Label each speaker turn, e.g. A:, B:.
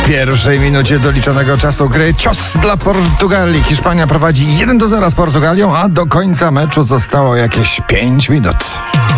A: pierwszej minucie doliczonego czasu gry cios dla Portugalii. Hiszpania prowadzi 1-0 z Portugalią, a do końca meczu zostało jakieś 5 minut.